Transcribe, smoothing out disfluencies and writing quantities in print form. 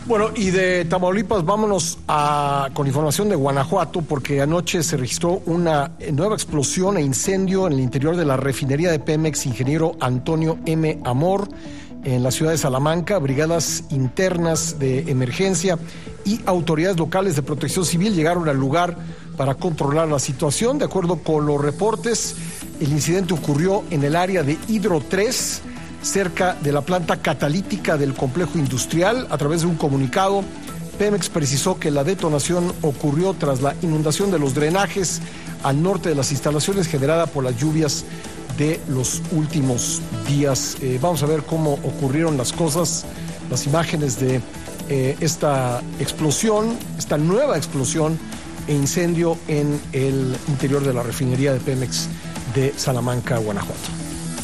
Bueno, y de Tamaulipas vámonos con información de Guanajuato, porque anoche se registró una nueva explosión e incendio en el interior de la refinería de Pemex, ingeniero Antonio M. Amor, en la ciudad de Salamanca. Brigadas internas de emergencia y autoridades locales de protección civil llegaron al lugar para controlar la situación. De acuerdo con los reportes, el incidente ocurrió en el área de Hidro 3, cerca de la planta catalítica del complejo industrial. A través de un comunicado, Pemex precisó que la detonación ocurrió tras la inundación de los drenajes al norte de las instalaciones generada por las lluvias de los últimos días. Vamos a ver cómo ocurrieron las cosas, las imágenes de esta explosión, esta nueva explosión e incendio en el interior de la refinería de Pemex de Salamanca, Guanajuato.